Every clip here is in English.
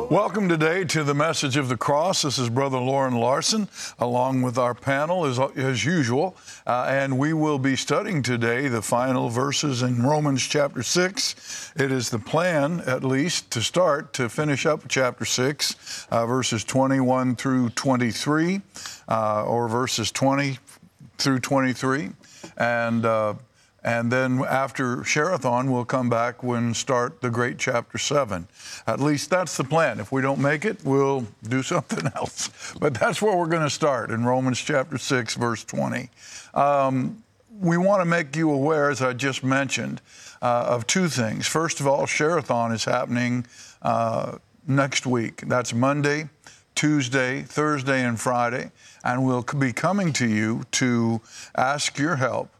Welcome today to the Message of the Cross. This is Brother Loren Larson, along with our panel as usual. And we will be studying today the final verses in Romans chapter 6. It is the plan, at least, to finish up chapter 6, verses 21 through 23, or verses 20 through 23. And then after Share-a-thon, we'll come back and start the great chapter 7. At least that's the plan. If we don't make it, we'll do something else. But that's where we're going to start, in Romans chapter 6, verse 20. We want to make you aware, as I just mentioned, of two things. First of all, Share-a-thon is happening next week. That's Monday, Tuesday, Thursday, and Friday. And we'll be coming to you to ask your help,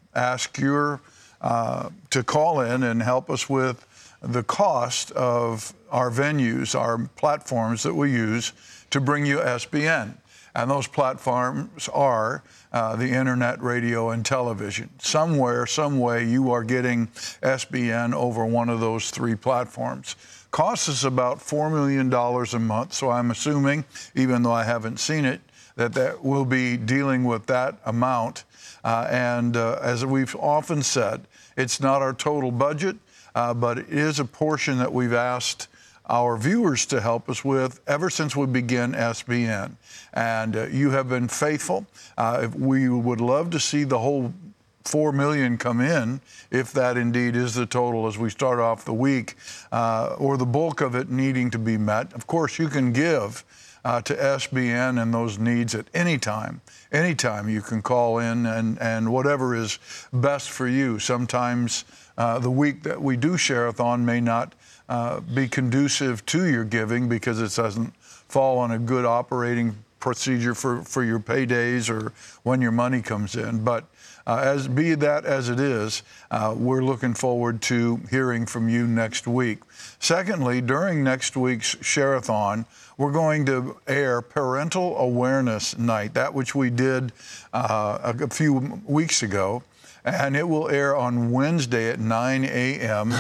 to call in and help us with the cost of our venues, our platforms that we use to bring you SBN. And those platforms are the internet, radio, and television. Somewhere, some way, you are getting SBN over one of those three platforms. Costs us about $4 million a month, so I'm assuming, even though I haven't seen it, that we'll be dealing with that amount. As we've often said, it's not our total budget, but it is a portion that we've asked our viewers to help us with ever since we began SBN. And you have been faithful. We would love to see the whole $4 million come in, if that indeed is the total as we start off the week, or the bulk of it needing to be met. Of course, you can give to SBN and those needs at any time. Anytime you can call in and whatever is best for you. Sometimes the week that we do Share-a-thon may not be conducive to your giving because it doesn't fall on a good operating procedure for your paydays or when your money comes in. But be that as it is, we're looking forward to hearing from you next week. Secondly, during next week's Share-a-thon, we're going to air Parental Awareness Night, that which we did a few weeks ago, and it will air on Wednesday at 9 a.m.